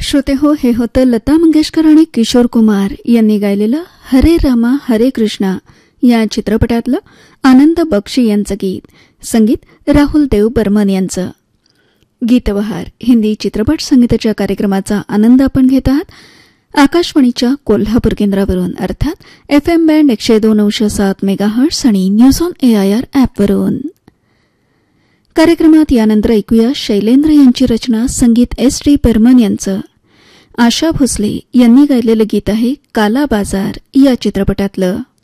श्रोते हो, हे होतं लता मंगेशकर आणि किशोर कुमार यांनी गायलेलं हरे रामा हरे कृष्णा या चित्रपटातलं आनंद बक्षी यांचं गीत. संगीत राहुल देव बर्मन यांचं. गीतबहार हिंदी चित्रपट संगीताच्या कार्यक्रमाचा आनंद आपण घेत आहात आकाशवाणीच्या कोल्हापूर केंद्रावरून, अर्थात FM बँड 102.7 मेगाहर्ट्झ आणि न्यूज ऑन AIR ॲपवरून. कार्यक्रमात यानंतर ऐकूया शैलेंद्र यांची रचना, संगीत SD बर्मन यांचं. आशा भोसले यांनी गायलेलं गीत आहे काला बाजार या चित्रपटातलं.